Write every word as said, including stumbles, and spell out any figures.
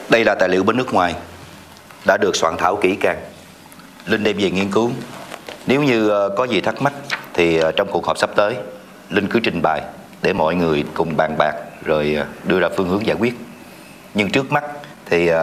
Đây là tài liệu bên nước ngoài, đã được soạn thảo kỹ càng. Linh đem về nghiên cứu. Nếu như có gì thắc mắc thì trong cuộc họp sắp tới, Linh cứ trình bày để mọi người cùng bàn bạc rồi đưa ra phương hướng giải quyết. Nhưng trước mắt thì